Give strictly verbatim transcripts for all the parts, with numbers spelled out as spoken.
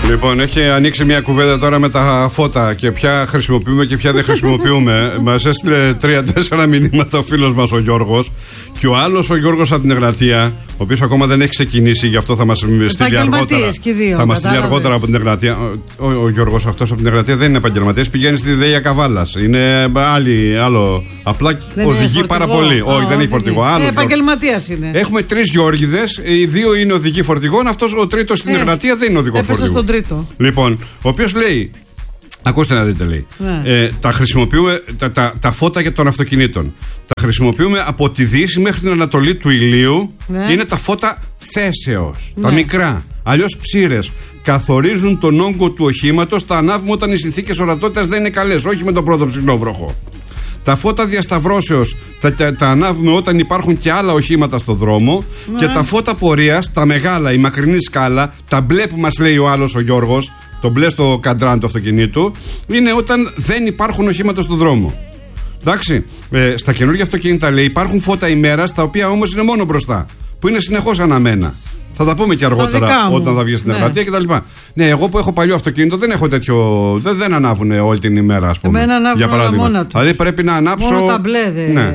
Λοιπόν, έχει ανοίξει μια κουβέντα τώρα με τα φώτα και ποια χρησιμοποιούμε και ποια δεν χρησιμοποιούμε. Μας έστειλε τρία-τέσσερα μηνύματα ο φίλος μας ο Γιώργος. Και ο άλλος ο Γιώργος από την Εγνατία, ο οποίος ακόμα δεν έχει ξεκινήσει, γι' αυτό θα μας στείλει αργότερα. Δύο, θα μας στείλει αργότερα από την Εγνατία. Ο, ο, ο Γιώργος αυτός από την Εγνατία δεν είναι επαγγελματίας, πηγαίνει στη Δέια Καβάλας. Είναι άλλη, άλλο. Απλά δεν οδηγεί πάρα πολύ. Όχι, δεν έχει φορτηγό. Ε, επαγγελματίας είναι. Έχουμε τρεις Γιώργηδες, οι δύο είναι οδηγοί φορτηγών. Αυτός ο τρίτος στην ε, Εγνατία δεν είναι οδηγό φορτηγό. Στον τρίτο. Λοιπόν, ο οποίος λέει. Ακούστε να δείτε, λέει. Ναι. Ε, τα χρησιμοποιούμε, τα, τα, τα φώτα για των αυτοκινήτων. Τα χρησιμοποιούμε από τη Δύση μέχρι την Ανατολή του ηλίου. Ναι. Είναι τα φώτα θέσεως. Ναι. Τα μικρά. Αλλιώς ψήρες. Καθορίζουν τον όγκο του οχήματος. Τα ανάβουμε όταν οι συνθήκες ορατότητας δεν είναι καλές. Όχι με τον πρώτο ψηλό βροχό. Τα φώτα διασταυρώσεως τα, τα, τα ανάβουμε όταν υπάρχουν και άλλα οχήματα στο δρόμο. Ναι. Και τα φώτα πορείας, τα μεγάλα, η μακρινή σκάλα, τα μπλε που μας λέει ο άλλος ο Γιώργος, το μπλε στο καντράν του αυτοκινήτου, είναι όταν δεν υπάρχουν οχήματα στο δρόμο. Εντάξει, ε, στα καινούργια αυτοκίνητα, λέει, υπάρχουν φώτα ημέρας, τα οποία όμως είναι μόνο μπροστά, που είναι συνεχώς αναμένα. Θα τα πούμε και αργότερα όταν θα βγει στην Εγνατία κτλ. Ναι, εγώ που έχω παλιό αυτοκίνητο δεν έχω τέτοιο. Δεν, δεν ανάβουν όλη την ημέρα, ας πούμε. Εμένα για παράδειγμα. Μόνα τους. Δηλαδή πρέπει να ανάψω. Μόνο τα μπλε, δε... ναι.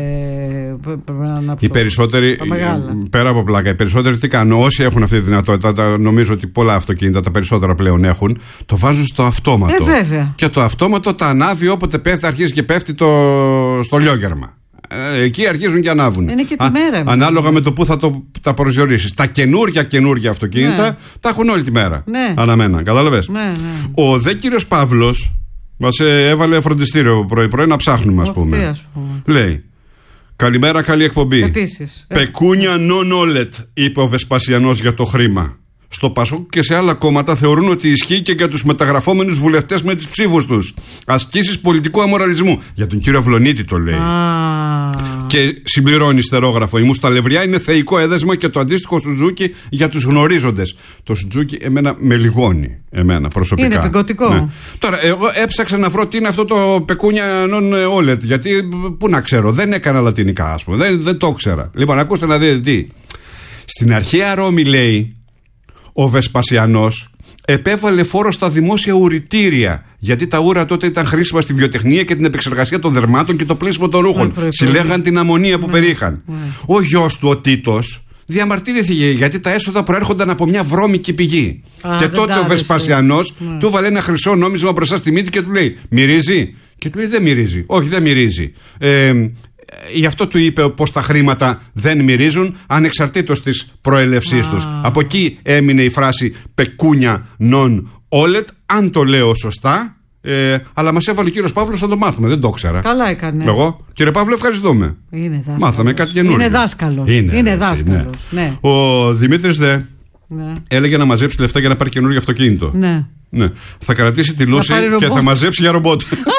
Οι περισσότεροι, πέρα από πλάκα, οι περισσότεροι τι κάνουν, όσοι έχουν αυτή τη δυνατότητα, τα, νομίζω ότι πολλά αυτοκίνητα, τα περισσότερα πλέον έχουν, το βάζουν στο αυτόματο. Ε, βέβαια. Και το αυτόματο τα ανάβει όποτε πέφτει, αρχίζει και πέφτει το, στο λιόγερμα. Ε, εκεί αρχίζουν και ανάβουν. Είναι και τη μέρα. Α, ανάλογα με το που θα το, τα προσδιορίσεις. Τα καινούρια καινούρια αυτοκίνητα, ναι, τα έχουν όλη τη μέρα. Ναι. Αναμένα. Κατάλαβες. Ναι, ναι. Ο δε κύριος Παύλος μας ε, έβαλε φροντιστήριο πρωί-πρωί να ψάχνουμε, ας πούμε. Τι, ας πούμε. Λέει. Καλημέρα, καλή εκπομπή. Επίσης. Πεκούνια non-olet, είπε ο Βεσπασιανός για το χρήμα. Στο Πασόκ και σε άλλα κόμματα θεωρούν ότι ισχύει και για τους μεταγραφόμενους βουλευτές με τις ψήφους τους. Ασκήσεις πολιτικού αμοραλισμού. Για τον κύριο Αυλονίτη το λέει. Ah. Και συμπληρώνει στερόγραφο. Η μουσταλευριά είναι θεϊκό έδεσμα και το αντίστοιχο Σουτζούκι για τους γνωρίζοντες. Το Σουτζούκι εμένα με λιγώνει. Εμένα προσωπικά. Είναι πικωτικό. Ναι. Τώρα, εγώ έψαξα να βρω τι είναι αυτό το πεκούνια non-olet. Γιατί, πού να ξέρω, δεν έκανα λατινικά, ας πούμε. Δεν, δεν το ξέρα. Λοιπόν, ακούστε να δείτε τι. Στην αρχαία Ρώμη, λέει, ο Βεσπασιανός επέβαλε φόρο στα δημόσια ουρητήρια. Γιατί τα ούρα τότε ήταν χρήσιμα στη βιοτεχνία και την επεξεργασία των δερμάτων και το πλήσιμο των ρούχων. Yeah, συλλέγαν την αμμονία που yeah. περιείχαν. Yeah. Ο γιος του, ο Τίτος, διαμαρτύρθηκε γιατί τα έσοδα προέρχονταν από μια βρώμικη πηγή. Ah, και τότε ο Βεσπασιανός yeah. του βάλε ένα χρυσό νόμισμα μπροστά στη μύτη και του λέει: μυρίζει? Και του λέει: δεν μυρίζει. Όχι, δεν μυρίζει. Ε, Γι' αυτό του είπε πως τα χρήματα δεν μυρίζουν ανεξαρτήτως της προέλευσής ah. τους. Από εκεί έμεινε η φράση πεκούνια non-olet, αν το λέω σωστά. Ε, αλλά μας έβαλε ο κύριος Παύλος να το μάθουμε. Δεν το ήξερα. Καλά έκανε. Εγώ. Κύριε Παύλο, ευχαριστούμε. Είναι δάσκαλος. Μάθαμε κάτι καινούργιο. Είναι δάσκαλος. Είναι, είναι δάσκαλος. Ναι. Ναι. Ο Δημήτρης δε ναι. έλεγε να μαζέψει λεφτά για να πάρει καινούργιο αυτοκίνητο. Ναι. Ναι. Θα κρατήσει τη λούση και θα μαζέψει για ρομπότ.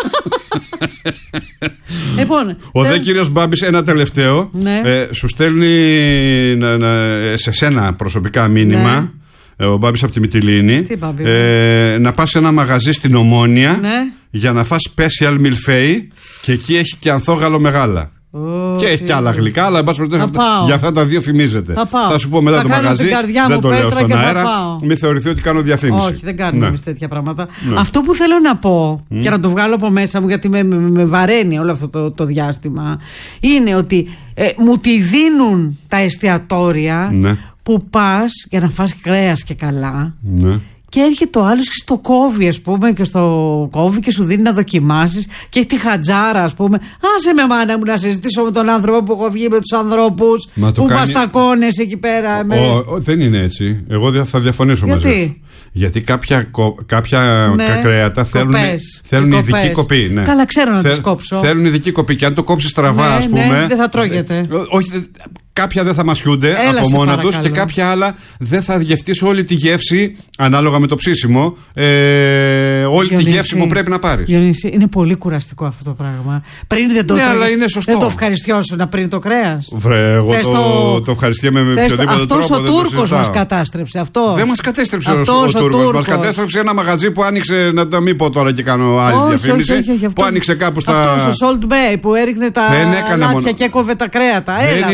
Λοιπόν, ο δε κύριος Μπάμπης, ένα τελευταίο, ναι. ε, σου στέλνει να, να, σε σένα προσωπικά μήνυμα, ναι. ο Μπάμπης από τη Μυτιλήνη, ε, να πας σε ένα μαγαζί στην Ομόνια, ναι. για να φας special μιλφέι και εκεί έχει και ανθόγαλο μεγάλα. Oh, και έχει και άλλα γλυκά, αλλά εν πάση περιπτώσει για αυτά τα δύο φημίζεται. Θα, θα σου πω μετά θα το μαγαζί. Δεν το λέω στον αέρα. Μην θεωρηθεί ότι κάνω διαφήμιση. Όχι, δεν κάνουμε εμείς τέτοια πράγματα. Ναι. Αυτό που θέλω να πω mm. και να το βγάλω από μέσα μου, γιατί με, με, με βαραίνει όλο αυτό το, το διάστημα, είναι ότι ε, μου τη δίνουν τα εστιατόρια ναι. που πας για να φας κρέας και καλά. Ναι. Και έρχεται ο άλλος και στο κόβει, ας πούμε, και στο κόβει και σου δίνει να δοκιμάσεις και έχει τη χατζάρα, ας πούμε. Άσε με, μάνα μου, να συζητήσω με τον άνθρωπο που έχω βγει με τους ανθρώπους που κάνει... μπαστακώνες εκεί πέρα. Ο, με... ο, ο, δεν είναι έτσι. Εγώ θα διαφωνήσω γιατί? μαζί σου. Γιατί κάποια, κάποια ναι. κρέατα θέλουν, θέλουν ειδική κοπή. Ναι. Καλά, ξέρω να Θε, τις κόψω. Θέλουν ειδική κοπή και αν το κόψεις στραβά, ναι, ας πούμε. Ναι, δεν θα τρώγεται. Δε, όχι, δε, κάποια δεν θα μασιούνται Έλα από μόνα τους και κάποια άλλα δεν θα διευτείς όλη τη γεύση, ανάλογα με το ψήσιμο, ε, όλη Διονύση, τη γεύση που πρέπει να πάρεις. Διονύση, είναι πολύ κουραστικό αυτό το πράγμα. Πριν δεν το ναι, τρώγεις, είναι σωστό. Δεν το ευχαριστιώσουν πριν το κρέας. Βρε, εγώ το, το, το ευχαριστιέμαι με οποιοδήποτε τρόπο. Αυτός ο Τούρκος μας κατάστρεψε. Αυτό. Δεν μας κατέστρεψε ο Τούρκος. Μας κατέστρεψε ένα μαγαζί που άνοιξε. Να το μην πω τώρα και κάνω άλλη όχι, διαφήμιση. Όχι, όχι, όχι, που άνοιξε κάπου στα. Αυτό ο Salt Bay που έριχνε τα λάτια και έκοβε τα κρέατα. Δεν είναι μόνο αυτό.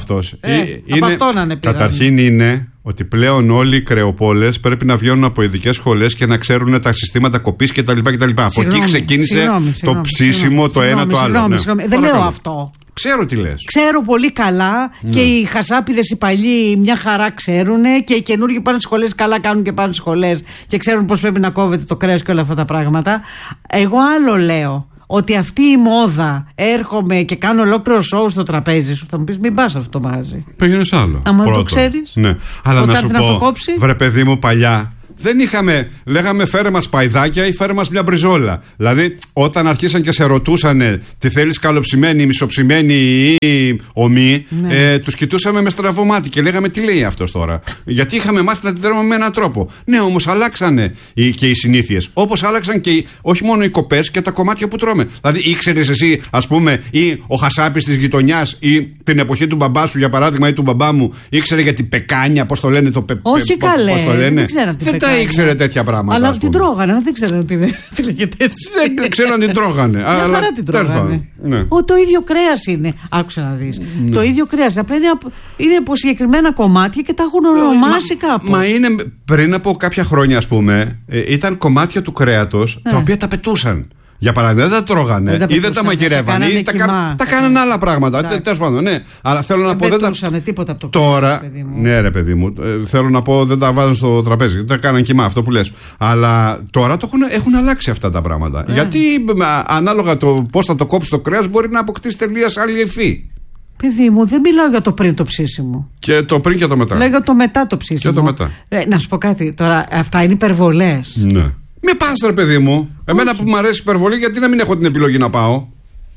αυτός. Ε, από αυτό να είναι πειράζει. Καταρχήν είναι ότι πλέον όλοι οι κρεοπόλες πρέπει να βγαίνουν από ειδικές σχολές και να ξέρουν τα συστήματα κοπής κτλ. Από εκεί ξεκίνησε συγγνώμη, το συγγνώμη, ψήσιμο συγγνώμη, το ένα το άλλο. Συγγνώμη, ναι. συγγνώμη. Δεν λέω αυτό. Ξέρω τι λες. Ξέρω πολύ καλά ναι. Και οι χασάπιδες οι παλιοί μια χαρά ξέρουν και οι καινούργοι πάνε σχολές καλά κάνουν και πάνε σχολές και ξέρουν πώς πρέπει να κόβεται το κρέας και όλα αυτά τα πράγματα. Εγώ άλλο λέω. Ότι αυτή η μόδα έρχομαι και κάνω ολόκληρο σοου στο τραπέζι σου, θα μου πεις μην πας αυτό το μαγαζί. Πήγαινε άλλο. Αν δεν το ξέρεις. Ναι. Αλλά όταν να σου πω, βρε παιδί μου, παλιά δεν είχαμε, λέγαμε φέρε μας παϊδάκια ή φέρε μας μια μπριζόλα. Δηλαδή, όταν αρχίσαν και σε ρωτούσαν τι θέλεις, καλοψημένη, μισοψημένη ή ομή, ναι. ε, τους κοιτούσαμε με στραβό μάτι και λέγαμε τι λέει αυτός τώρα. Γιατί είχαμε μάθει να την τρώμε με έναν τρόπο. Ναι, όμως αλλάξανε οι, και οι συνήθειες. Όπως άλλαξαν και οι, όχι μόνο οι κοπές και τα κομμάτια που τρώμε. Δηλαδή, ήξερες εσύ, ας πούμε, ή ο χασάπης της γειτονιάς ή την εποχή του μπαμπά σου, για παράδειγμα, ή του μπαμπά μου, ήξερε για την πεκάνια, πώς το λένε το πε, όχι πε, καλέ, πώς το λένε. Δεν ξέρω δεν τα ήξερε τέτοια πράγματα. Αλλά την τρώγανε, δεν ξέρω τι λέγεται έτσι. Δεν ξέρω αν την τρώγανε. Μια χαρά την τρώγανε. Ναι. Ο, το ίδιο κρέας είναι. Άκουσα να δεις. Ναι. Το ίδιο κρέας. Απλά είναι, είναι από συγκεκριμένα κομμάτια και τα έχουν ονομάσει μα, κάπου. Μα είναι πριν από κάποια χρόνια, ας πούμε, ήταν κομμάτια του κρέατος ναι. τα οποία τα πετούσαν. Για παράδειγμα, δεν τα τρώγανε δεν ή δεν τα μαγειρεύανε ή τα, κα... τα κάνανε άλλα πράγματα. Τέλος πάντων, ναι. Αλλά θέλω να δεν πω. Δεν πετούσανε τίποτα από το κρέας. Τώρα. Ναι, ρε παιδί μου. Ε, θέλω να πω, δεν τα βάζουν στο τραπέζι. Δεν τα κάνανε κοιμά, αυτό που λες. Αλλά τώρα το έχουν, έχουν αλλάξει αυτά τα πράγματα. Ε. Γιατί ανάλογα το πώς θα το κόψει το κρέας μπορεί να αποκτήσει τελείως άλλη υφή. Παιδί μου, δεν μιλάω για το πριν το ψήσιμο. Και το πριν και το μετά. Λέω για το μετά το ψήσιμο. Και το μετά. Ε, να σου πω κάτι τώρα. Αυτά είναι υπερβολές. Ναι. Μη πας ρε παιδί μου. Εμένα όχι. Που μου αρέσει υπερβολή, γιατί να μην έχω την επιλογή να πάω.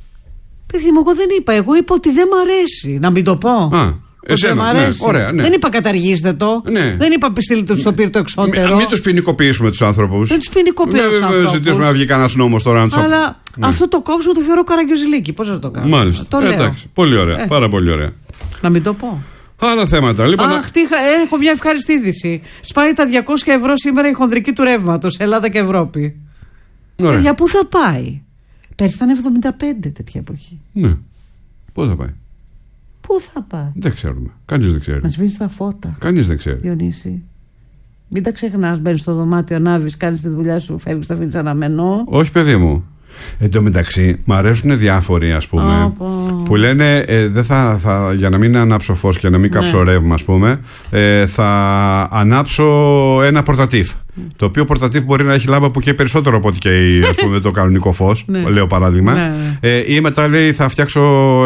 Παιδί μου, εγώ δεν είπα. Εγώ είπα ότι δεν μ' αρέσει. Να μην το πω. Α, εσένα, ναι, ωραία, ναι. Δεν είπα καταργήστε το. Ναι. Δεν είπα στείλτε το στο πύρτο εξώτερο. Μην τους ποινικοποιήσουμε τους άνθρωπους. Δεν τους ποινικοποιήσουμε τους άνθρωπους. Δεν ζητήσουμε να βγει κανένας νόμος τώρα να τους. Αλλά ναι. Αυτό το κόψιμο το θεωρώ καραγκιόζηλίκι. Πώς να το κάνω. Μάλιστα. Το λέω. Εντάξει. Πολύ ωραία. Ε. Πάρα πολύ ωραία. Να μην το πω. Άλλα θέματα. Λοιπόν, αχ, τι, έχω μια ευχάριστη είδηση. Σπάει τα διακόσια ευρώ σήμερα η χονδρική του ρεύματος. Ελλάδα και Ευρώπη. Ωραία. Για πού θα πάει. Πέρσι ήταν εβδομήντα πέντε τέτοια εποχή. Ναι. Πού θα πάει. Πού θα πάει. Δεν ξέρουμε. Κανείς δεν ξέρει. Να σβήσει τα φώτα. Κανείς δεν ξέρει. Διονύση. Μην τα ξεχνάς. Μπαίνεις στο δωμάτιο, ανάβεις, κάνεις τη δουλειά σου, φεύγεις, τα αφήνεις αναμένο. Όχι, παιδί μου. Εν τω μεταξύ, μ' αρέσουν διάφοροι, ας πούμε, oh, που λένε ε, δεν θα, θα, για να μην ανάψω φως και να μην κάψω ναι. ρεύμα, ας πούμε, ε, θα ανάψω ένα πορτατίφ. Το οποίο πορτατίφ μπορεί να έχει λάμπα που καίει περισσότερο από ό,τι καίει, ας πούμε, το κανονικό φως. Λέω παράδειγμα. Ναι. Ε, ή μετά λέει θα φτιάξω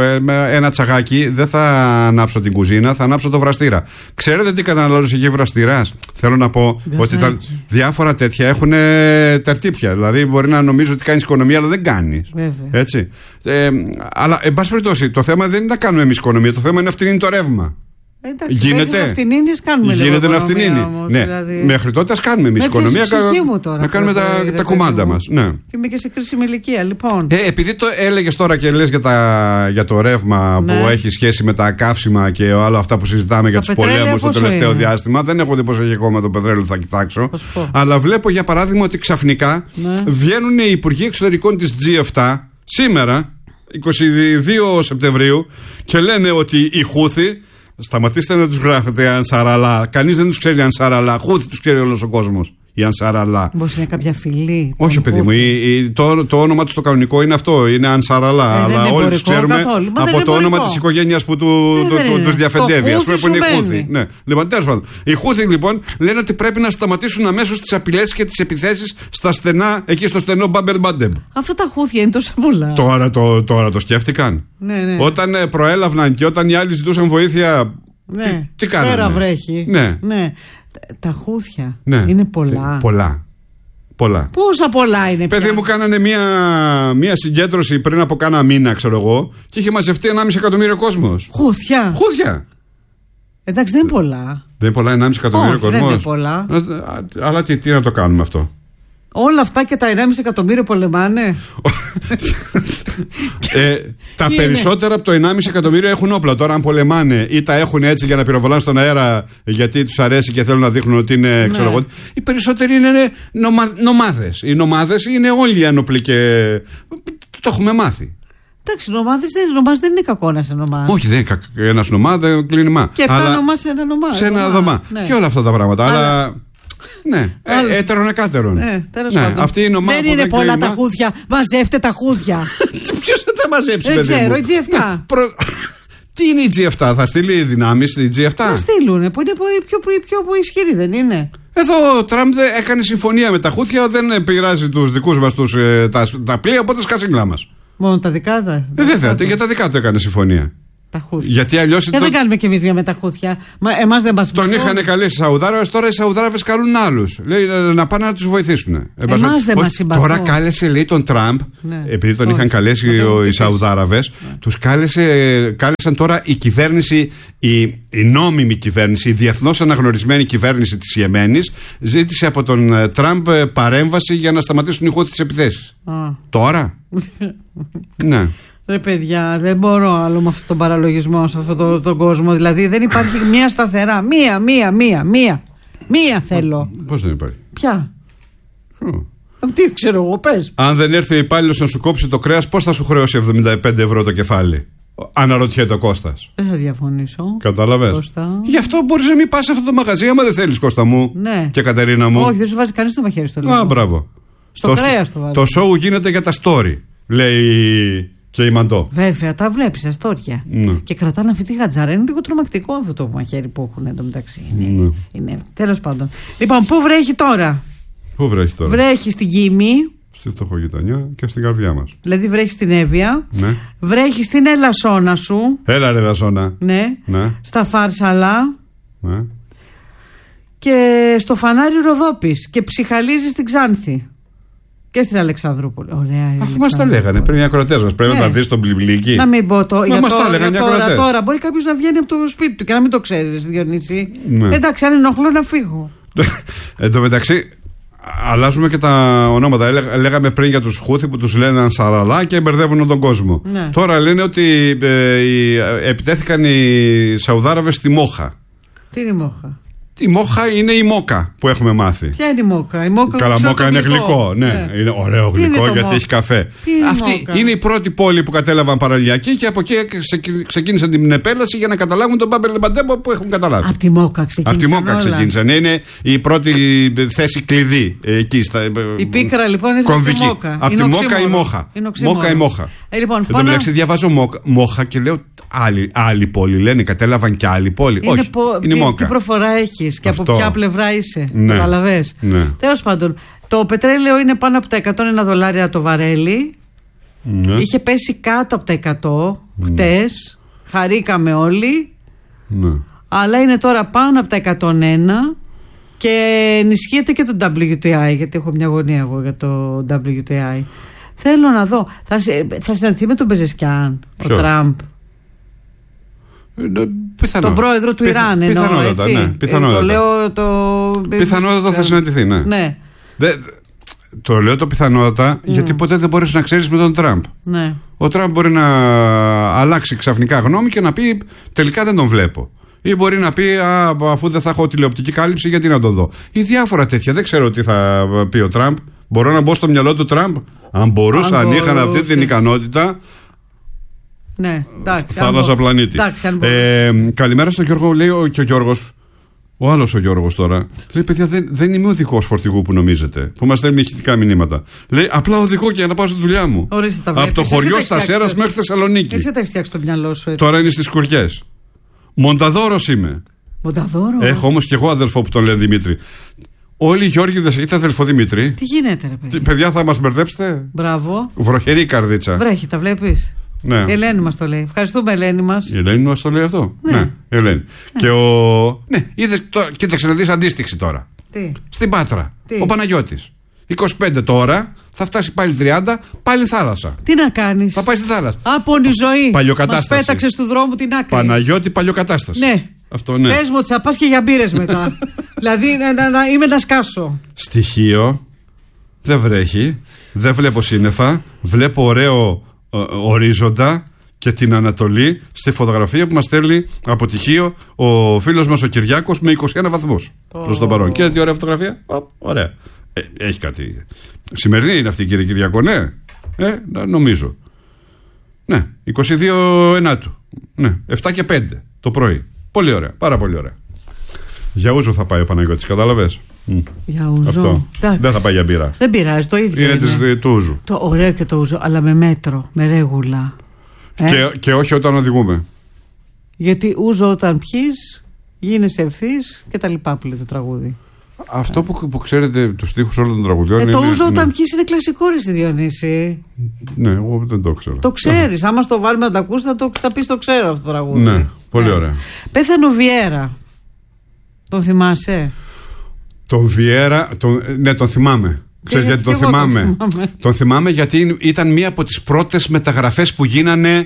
ένα τσαγάκι, δεν θα ανάψω την κουζίνα, θα ανάψω το βραστήρα. Ξέρετε τι καταναλώνει εκεί βραστήρας. Θέλω να πω ότι τα διάφορα τέτοια έχουν τερτύπια. Δηλαδή μπορεί να νομίζω ότι κάνεις οικονομία, αλλά δεν κάνεις. Έτσι. Ε, αλλά εν πάση περιπτώσει, το θέμα δεν είναι να κάνουμε εμείς οικονομία. Το θέμα είναι να φτηνίνει το ρεύμα. Εντάξει, γίνεται να φτηνίνεις, κάνουμε γίνεται λίγο να φτηνίνει. Όμως, ναι. δηλαδή... Μέχρι τότε ας κάνουμε εμείς οικονομία. Κα... Τώρα, να κάνουμε τα, τα κουμάντα μας. Ναι. Και είμαι και σε κρίσιμη ηλικία, λοιπόν. Ε, επειδή το έλεγες τώρα και λες για, τα, για το ρεύμα ναι. που έχει σχέση με τα καύσιμα και όλα αυτά που συζητάμε για τους πολέμους το τελευταίο είναι. διάστημα. Δεν έχω δει πώς έχει ακόμα το πετρέλαιο, θα κοιτάξω. Αλλά βλέπω για παράδειγμα ότι ξαφνικά ναι. βγαίνουν οι υπουργοί εξωτερικών της τζι επτά σήμερα, είκοσι δύο Σεπτεμβρίου, και λένε ότι οι Χούθοι. Σταματήστε να τους γράφετε Ανσαραλά. Κανείς δεν τους ξέρει Ανσαραλά. Χούθη τους ξέρει όλος ο κόσμος. Η Ανσαραλά. Πώς είναι κάποια φυλή. Όχι, παιδί μου. Η, η, το, το όνομα του το κανονικό είναι αυτό. Είναι Ανσαραλά. Ε, αλλά όλοι τους ξέρουμε από το όνομα της οικογένειας που του, ε, του, του, τους διαφεντεύει. Ας πούμε που είναι η Χούθη. Ναι. Λοιπόν, τέλος πάντων. Οι Χούθη λοιπόν λένε ότι πρέπει να σταματήσουν αμέσως τις απειλές και τις επιθέσεις στα στενά, εκεί στο στενό Μπάμπελ Μπάντεμ. Αυτά τα Χούθια είναι τόσο πολλά. Τώρα το, τώρα το σκέφτηκαν. Ναι, ναι. Όταν ε, προέλαβαν και όταν οι άλλοι ζητούσαν βοήθεια. Ναι. Τι, τι κάνανε. Πέρα βρέχει. Ναι. ναι. Τα Χούθια ναι. είναι πολλά. Πολλά. Πολλά. Πόσα πολλά είναι πια. Παιδί μου, κάνανε μια, μια συγκέντρωση πριν από κάνα μήνα, ξέρω εγώ, και είχε μαζευτεί ενάμιση εκατομμύριο κόσμος. Χούθια. Χούθια. Εντάξει, δεν είναι πολλά. Δεν είναι πολλά ενάμιση εκατομμύριο κόσμος. Δεν είναι πολλά. Αλλά τι, τι να το κάνουμε αυτό. Όλα αυτά και τα ενάμιση εκατομμύριο πολεμάνε. ε, τα είναι. Περισσότερα από το ενάμιση εκατομμύριο έχουν όπλα. Τώρα, αν πολεμάνε ή τα έχουν έτσι για να πυροβολάνε στον αέρα γιατί τους αρέσει και θέλουν να δείχνουν ότι είναι. Ναι. Ξέρω εγώ, οι περισσότεροι είναι νομα, νομάδες. Οι νομάδες είναι όλοι ένοπλοι και το έχουμε μάθει. Εντάξει, νομάδες δεν, νομάς δεν είναι κακό να σε νομάς. Όχι, δεν είναι κακό. Ένας νομά δεν κλείνει μα. Και εφτά νομά σε ένα νομά. Σε ένα δωμά. Ναι. Και όλα αυτά τα πράγματα. Αλλά. αλλά... Ναι, ε, έτερον εκάτερον. Ε, ναι, αυτή η ομάδα δεν είναι πολλά κλείμα... τα χούδια. Μαζεύτε τα χούδια. Ποιος θα τα μαζέψει, δεν ξέρω, η τζι επτά. Ναι, προ... Τι είναι η τζι επτά, θα στείλει δυνάμεις η τζι επτά. Θα στείλουν, που είναι πιο, πιο, πιο ισχυρή, δεν είναι. Εδώ ο Τραμπ έκανε συμφωνία με τα χούθια, δεν πειράζει τους δικούς μας τους, ε, τα, τα πλοία, οπότε σκασίγκλα μας. Μόνο τα δικά τα. Ε, βέβαια, για τα δικά του έκανε συμφωνία. Τα χούθια. Γιατί αλλιώς. Και το... δεν κάνουμε κι εμείς μια με τα χούθια. Μα εμάς δεν μας τον είχαν καλέσει οι Σαουδάραβες, τώρα οι Σαουδάραβες καλούν άλλους. Λέει να πάνε να τους βοηθήσουν. Εμάς δεν μας συμπαθούν. Τώρα κάλεσε, λέει, τον Τραμπ, ναι. επειδή τον Όχι. είχαν καλέσει ο, οι Σαουδάραβες, ναι. τους κάλεσε, κάλεσαν τώρα η κυβέρνηση, η, η νόμιμη κυβέρνηση, η διεθνώς αναγνωρισμένη κυβέρνηση της Ιεμένης, ζήτησε από τον Τραμπ παρέμβαση για να σταματήσουν οι Χούθι τις επιθέσεις. Τώρα. Ναι. Ρε παιδιά, δεν μπορώ άλλο με αυτόν τον παραλογισμό σε αυτόν τον το κόσμο. Δηλαδή δεν υπάρχει μία σταθερά. Μία, μία, μία, μία. Μία θέλω. Πώς δεν υπάρχει? Ποια? Oh. Τι ξέρω εγώ, πες. Αν δεν έρθει ο υπάλληλος να σου κόψει το κρέας, πώς θα σου χρεώσει εβδομήντα πέντε ευρώ το κεφάλι? Αναρωτιέται ο Κώστας. Δεν θα διαφωνήσω. Κατάλαβες. Κώστα. Γι' αυτό μπορείς να μην πας σε αυτό το μαγαζί, άμα δεν θέλεις, Κώστα μου. Ναι. Και Κατερίνα μου. Όχι, δεν σου βάζει κανείς το μαχαίρι στο λίγο. Α, μπράβο. Στο το κρέας το βάζει. Το show γίνεται για τα story, λέει και η Μαντώ. Βέβαια, τα βλέπεις αστόρια. Ναι. Και κρατάνε αυτή τη γατζάρα. Είναι λίγο τρομακτικό αυτό το μαχαίρι που έχουν εντωμεταξύ. Είναι, ναι. είναι. Τέλος πάντων. Λοιπόν, πού βρέχει τώρα? Πού βρέχει τώρα? Βρέχει στην Κίμη. Στη φτωχογειτονιά και στην καρδιά μας. Δηλαδή βρέχει στην Εύβοια. Ναι. Βρέχει στην Ελασσόνα σου. Έλα ρε Ελασσόνα. Ναι. ναι. Στα Φάρσαλα. Ναι. Και στο Φανάρι Ροδόπης. Και ψυχαλίζει στην Ξάνθη. Και στην Αλεξανδρούπολη. Ωραία. Αφού μας τα λέγανε πριν οι ακροατές μας. Πρέπει ναι. να τα δεις στον πλημπλίκι. Να μην πω το. Για μας τα λέγανε οι ακροατές. Τώρα μπορεί κάποιος να βγαίνει από το σπίτι του και να μην το ξέρει, Διονύση. Ναι. Εντάξει, αν ενοχλώ να φύγω. Εν τω μεταξύ, αλλάζουμε και τα ονόματα. Έλεγα, λέγαμε πριν για τους Χούθι που τους λένε Ανσαραλά και μπερδεύουν τον κόσμο. Ναι. Τώρα λένε ότι ε, οι, επιτέθηκαν οι Σαουδάραβες στη Μόχα. Τι είναι η Μόχα? Η Μόχα είναι η Μόκα που έχουμε μάθει. Ποια είναι η Μόκα? Η Μόκα Καλά, Μόκα είναι γλυκό. γλυκό. Ναι. ναι, είναι ωραίο γλυκό είναι γιατί μόκα? Έχει καφέ. Είναι Αυτή μόκα? Είναι η πρώτη πόλη που κατέλαβαν παραλιακοί και από εκεί ξεκίνησαν την επέλαση για να καταλάβουν τον Μπάμπελ Μπαντέμπο που έχουν καταλάβει. Από τη Μόκα ξεκίνησαν. Από τη Μόκα ξεκίνησαν. Είναι η πρώτη θέση κλειδί εκεί στα. Η πίκρα λοιπόν είναι από τη Μόκα. Από τη Μόκα η Μόχα. Μόκα η Μόχα. Εν τω μεταξύ διαβάζω Μόχα και λέω άλλη πόλη. Λένε κατέλαβαν και άλλη πόλη. Όχι. Είναι Μόκα. Τι προφορά έχει και από ποια πλευρά είσαι. Ναι. Καταλαβες. Ναι. Τέλος πάντων, το πετρέλαιο είναι πάνω από τα εκατόν ένα δολάρια το βαρέλι. Ναι. Είχε πέσει κάτω από τα εκατό χτες. Ναι. Χαρήκαμε όλοι. Ναι. Αλλά είναι τώρα πάνω από τα εκατόν ένα και ενισχύεται και το ντάμπλιου τι άι, γιατί έχω μια αγωνία εγώ για το ντάμπλιου τι άι. Θέλω να δω. Θα, θα συναντηθεί με τον Μπεζεσκιάν ο Τραμπ. Πιθανό. Τον πρόεδρο του Πιθα... Ιράν εννοώ, πιθανότατα, έτσι. Ναι, πιθανότατα. Το λέω το... Πιθανότατα θα συναντηθεί, ναι. ναι. Δε, το λέω το πιθανότατα mm. γιατί ποτέ δεν μπορείς να ξέρεις με τον Τραμπ. Ναι. Ο Τραμπ μπορεί να αλλάξει ξαφνικά γνώμη και να πει τελικά δεν τον βλέπω. Ή μπορεί να πει α, αφού δεν θα έχω τηλεοπτική κάλυψη γιατί να τον δω. Ή διάφορα τέτοια. Δεν ξέρω τι θα πει ο Τραμπ. Μπορώ να μπω στο μυαλό του Τραμπ. Αν μπορούσα, αν, αν είχαν αυτή την ικανότητα. Ναι, εντάξει. Θάλασσα πλανήτη. Εντάξει, ε, καλημέρα στον Γιώργο, λέει ο, και ο Γιώργος. Ο άλλος ο Γιώργος τώρα. Λέει, παιδιά, δεν, δεν είμαι οδηγός φορτηγού που νομίζετε. Που μας στέλνει ηχητικά μηνύματα. Λέει, απλά οδηγώ και για να πάω στη δουλειά μου. Ορίστε, από το χωριό στα Σέρας μέχρι Θεσσαλονίκη. Εσύ τα έχεις φτιάξει το μυαλό σου έτσι. Τώρα είναι στις Κουριές. Μονταδόρος είμαι. Μονταδόρο. Έχω όμως και εγώ αδελφό που τον λένε Δημήτρη. Όλοι οι Γιώργηδες έχετε αδελφό Δημήτρη. Τι γίνεται, ρε παιδί. Παιδιά, θα μας μπερδέψετε. Μπράβο. Βροχερή καρδίτσα. Βρέχει, τα βλέπεις. Ναι. Η Ελένη μας το λέει. Ευχαριστούμε, Ελένη μας. Η Ελένη μας το λέει αυτό. Ναι, ναι Ελένη. Ναι. Και ο. Ναι, είδες. Κοίταξε να δεις αντίστοιξη τώρα. Τι. Στην Πάτρα. Τι. Ο Παναγιώτης. είκοσι πέντε τώρα, θα φτάσει πάλι τριάντα, πάλι θάλασσα. Τι να κάνεις. Θα πάει στη θάλασσα. Άπονη ζωή. Παλιοκατάσταση. Μας πέταξες του δρόμου την άκρη. Παναγιώτη, παλιοκατάσταση. Ναι. Αυτό, ναι. Πες μου ότι θα πας και για μπύρες μετά. Δηλαδή να, να, να, είμαι να σκάσω. Στοιχείο. Δεν βρέχει. Δεν βλέπω σύννεφα. Βλέπω ωραίο ε, ορίζοντα και την Ανατολή στη φωτογραφία που μας στέλνει από τυχείο ο φίλος μας ο Κυριάκος με είκοσι ένα βαθμούς oh. προς τον παρόν. Και τι ωραία φωτογραφία. Oh, ωραία. Ε, έχει κάτι. Σημερινή είναι αυτή, κύριε Κυριακό, ναι. Ε, νομίζω. Ναι, είκοσι δύο Ενάτου. Ναι, επτά και πέντε το πρωί. Πολύ ωραία, πάρα πολύ ωραία. Για ούζο θα πάει ο Παναγιώτης, κατάλαβες. Για ούζο. Αυτό. Δεν θα πάει για μπύρα. Δεν πειράζει, το ίδιο. Είναι, είναι. Της, του ούζου. Το ωραίο και το ούζο, αλλά με μέτρο, με ρέγουλα. Ε? Και, και όχι όταν οδηγούμε. Γιατί ούζο όταν πιείς, γίνεσαι ευθύς και τα λοιπά που λέει το τραγούδι. Αυτό ε. που, που ξέρετε τους στίχους όλων των τραγουδιών. Ε, είναι, το ούζο όταν ναι. πιείς είναι κλασικό, ρε Διονύση. Ναι, εγώ δεν το ξέρω. Το ξέρεις. Άμα στο βάλουμε να τα ακούσει, θα, το, θα πεις το ξέρω αυτό το τραγούδι. Ναι, πολύ ναι. ωραία. Πέθανε ο Βιέρα. Τον θυμάσαι? Τον Βιέρα, τον, ναι, τον θυμάμαι. Ξέρεις γιατί τον θυμάμαι. τον θυμάμαι. Τον θυμάμαι γιατί ήταν μία από τις πρώτες μεταγραφές που γίνανε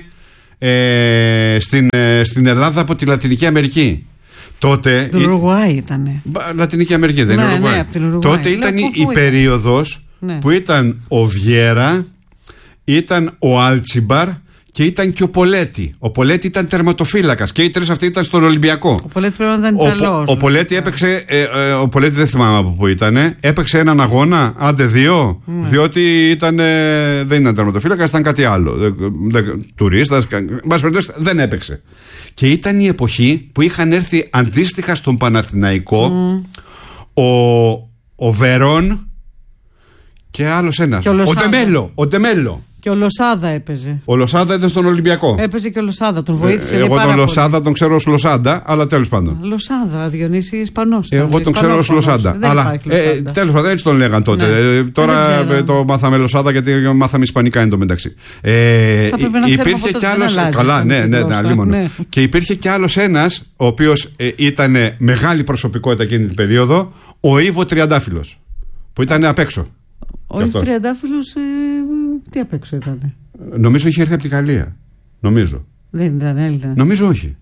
ε, στην, ε, στην Ελλάδα από τη Λατινική Αμερική. Τότε. Του Ουρουγουάη ήτανε. Λατινική Αμερική, δεν ναι, είναι Ουρουγουάη. Ναι, από την Ουρουγουάη. Τότε ήταν Λέω, η, η περίοδος ναι. που ήταν ο Βιέρα, ήταν ο Άλτσιμπαρ και ήταν και ο Πολέτη. Ο Πολέτη ήταν τερματοφύλακας και οι τρεις αυτοί ήταν στον Ολυμπιακό. Ο Πολέτη πρέπει να ήταν Ιταλός. Ο, ο Πολέτη έπαιξε. Ε, ε, ο Πολέτη δεν θυμάμαι από πού ήταν. Έπαιξε έναν αγώνα, άντε δύο. Mm. Διότι ήταν, ε, δεν ήταν τερματοφύλακας, ήταν κάτι άλλο. Τουρίστας, δεν έπαιξε. Και ήταν η εποχή που είχαν έρθει αντίστοιχα στον Παναθηναϊκό mm. ο, ο Βερόν και άλλος ένας. Ο Ντεμέλο. Ο Ντεμέλο. Και ο Λοσάδα έπαιζε. Ο Λοσάδα ήταν στον Ολυμπιακό. Έπαιζε και ο Λοσάδα, τον βοήθησε. Ε, εγώ τον Λοσάδα πολύ. Τον ξέρω ως Λοσάντα, αλλά τέλος πάντων. Λοσάδα, Διονύση Ισπανός. Εγώ τον Ισπανός, ξέρω ως Λοσάντα. Αλλά ε, τέλος πάντων έτσι τον λέγαν τότε. Ναι. Ε, τώρα ε, το μάθαμε Λοσάδα γιατί μάθαμε Ισπανικά εν τω μεταξύ. Ε, υπήρχε κι άλλος. Καλά, ναι, ναι, ναι. Και υπήρχε κι άλλος ένας, ο οποίος ήταν μεγάλη προσωπικότητα εκείνη την περίοδο, ο Ήβο Τριαντάφυλλος. Που ήταν απ' έξω. Ο Ήβο Τριαντάφυλλος. Τι απ' έξω ήταν? Νομίζω είχε έρθει από τη Γαλλία. Νομίζω. Δεν ήταν Έλληνα. Νομίζω όχι.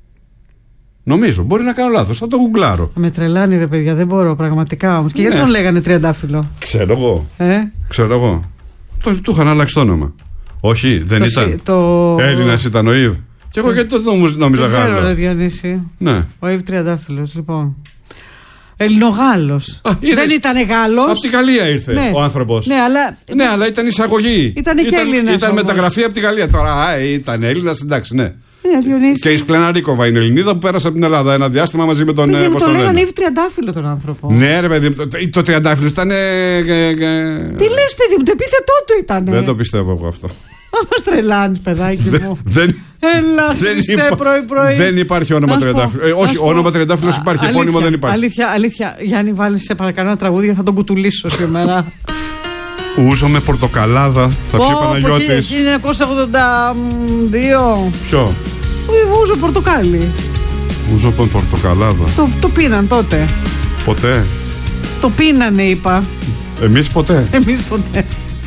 Νομίζω. Μπορεί να κάνω λάθος. Θα το γουγκλάρω. Με τρελάνει ρε παιδιά. Δεν μπορώ πραγματικά όμως. Και ναι. γιατί τον λέγανε Τριαντάφυλλο? Ξέρω εγώ. Ε? Ξέρω εγώ. Το, του είχαν αλλάξει το όνομα. Όχι, δεν το ήταν. Το... Έλληνας ήταν ο Ήβ. Και εγώ γιατί το νόμιζα Γάλλος. Δεν ξέρω ρε Διονύση. Ναι. Ο Ήβ Τριαντάφυλλος λοιπόν. Ελληνογάλλος. Δεν ήταν Γάλλος. Από τη Γαλλία ήρθε ναι. ο άνθρωπος. Ναι, αλλά... ναι, αλλά ήταν εισαγωγή. Ήτανε και ήταν, Έλληνας. Ήταν μεταγραφή από τη Γαλλία. Τώρα α, ήταν Έλληνας, εντάξει, ναι. Ναι, και η Σκλεναρίκοβα είναι Ελληνίδα που πέρασε από την Ελλάδα ένα διάστημα μαζί με τον. Δεν τον λέγανε Ήβ Τριαντάφυλλο τον άνθρωπο. Ναι, ρε παιδί, το, το Τριαντάφυλλο ήταν. Ε, ε, ε, Τι λες, παιδί μου, το επίθετό του ήταν. Δεν το πιστεύω εγώ αυτό. Μας τρελάνεις, παιδάκι μου. Δεν, Έλα, Χριστέ, πρωί-πρωί. Δεν υπάρχει όνομα Τριαντάφυλλο. Ε, όχι, όνομα Τριαντάφυλλο υπάρχει, αλήθεια, επώνυμο δεν υπάρχει. Αλήθεια, αλήθεια. Γιάννη, βάλει σε παρακαλώ ένα τραγούδι, θα τον κουτουλήσω σήμερα. Ούζο με πορτοκαλάδα, θα πει ο Παναγιώτης. χίλια εννιακόσια ογδόντα δύο. Ποιο? Ούζο πορτοκάλι. Ούζο με πορτοκαλάδα. Το, το πίναν τότε. Ποτέ. Το πίνανε, είπα. Εμείς ποτέ. Εμείς ποτέ.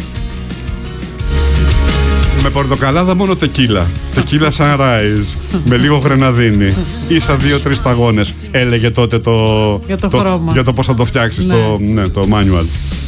Με πορτοκαλάδα μόνο τεκίλα. Τεκίλα sunrise. Με λίγο γρεναδίνη. Ίσα δύο-τρεις σταγόνες. Έλεγε τότε το. Για το, το χρώμα. Για το πώς θα το φτιάξεις. Ναι. Το, ναι, το manual.